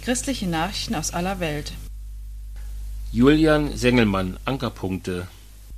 Christliche Nachrichten aus aller Welt. Julian Sengelmann, Ankerpunkte.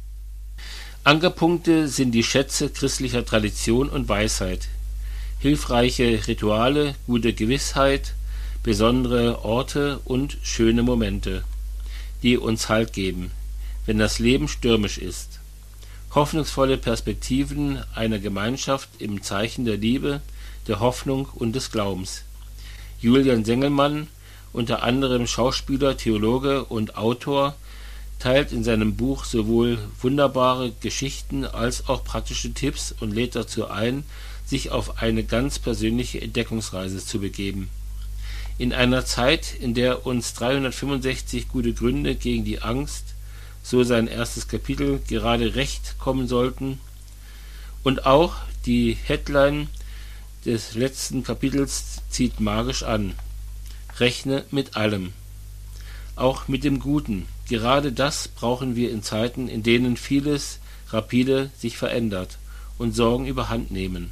Ankerpunkte sind die Schätze christlicher Tradition und Weisheit, hilfreiche Rituale, gute Gewissheit, besondere Orte und schöne Momente, die uns Halt geben, wenn das Leben stürmisch ist. Hoffnungsvolle Perspektiven einer Gemeinschaft im Zeichen der Liebe, der Hoffnung und des Glaubens. Julian Sengelmann, unter anderem Schauspieler, Theologe und Autor, teilt in seinem Buch sowohl wunderbare Geschichten als auch praktische Tipps und lädt dazu ein, sich auf eine ganz persönliche Entdeckungsreise zu begeben. In einer Zeit, in der uns 365 gute Gründe gegen die Angst, so sein erstes Kapitel, gerade recht kommen sollten, und auch die Headline des letzten Kapitels zieht magisch an: Rechne mit allem, auch mit dem Guten. Gerade das brauchen wir in Zeiten, in denen vieles rapide sich verändert und Sorgen überhand nehmen.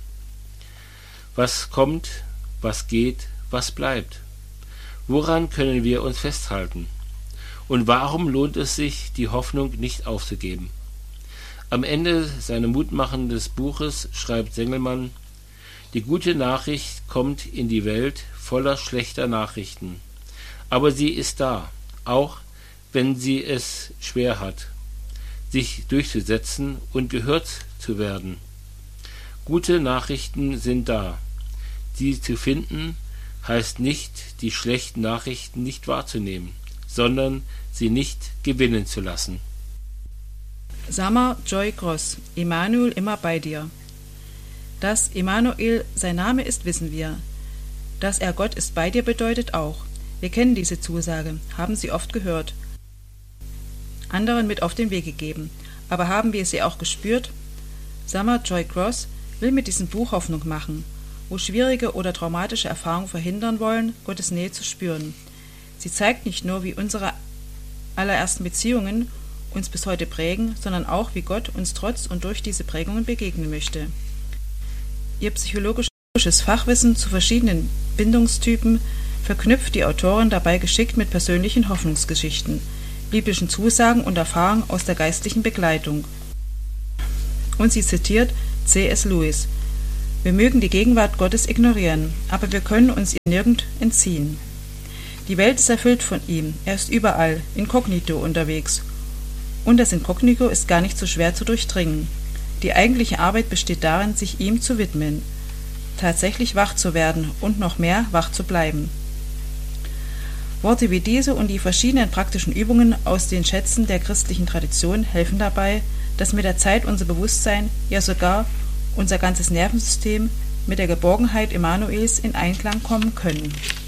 Was kommt, was geht, was bleibt? Woran können wir uns festhalten? Und warum lohnt es sich, die Hoffnung nicht aufzugeben? Am Ende seines mutmachenden Buches schreibt Sengelmann: Die gute Nachricht kommt in die Welt voller schlechter Nachrichten. Aber sie ist da, auch wenn sie es schwer hat, sich durchzusetzen und gehört zu werden. Gute Nachrichten sind da. Sie zu finden heißt nicht, die schlechten Nachrichten nicht wahrzunehmen, sondern sie nicht gewinnen zu lassen. Summer Joy Cross, Immanuel immer bei dir. Dass Immanuel sein Name ist, wissen wir. Dass er Gott ist bei dir bedeutet auch. Wir kennen diese Zusage, haben sie oft gehört, anderen mit auf den Weg gegeben. Aber haben wir sie auch gespürt? Summer Joy Cross will mit diesem Buch Hoffnung machen, wo schwierige oder traumatische Erfahrungen verhindern wollen, Gottes Nähe zu spüren. Sie zeigt nicht nur, wie unsere allerersten Beziehungen uns bis heute prägen, sondern auch, wie Gott uns trotz und durch diese Prägungen begegnen möchte. Ihr psychologisches Fachwissen zu verschiedenen Bindungstypen verknüpft die Autorin dabei geschickt mit persönlichen Hoffnungsgeschichten, biblischen Zusagen und Erfahrungen aus der geistlichen Begleitung. Und sie zitiert C.S. Lewis: Wir mögen die Gegenwart Gottes ignorieren, aber wir können uns ihr nirgend entziehen. Die Welt ist erfüllt von ihm, er ist überall, inkognito unterwegs. Und das Inkognito ist gar nicht so schwer zu durchdringen. Die eigentliche Arbeit besteht darin, sich ihm zu widmen, tatsächlich wach zu werden und noch mehr wach zu bleiben. Worte wie diese und die verschiedenen praktischen Übungen aus den Schätzen der christlichen Tradition helfen dabei, dass mit der Zeit unser Bewusstsein, ja sogar unser ganzes Nervensystem mit der Geborgenheit Immanuels in Einklang kommen können.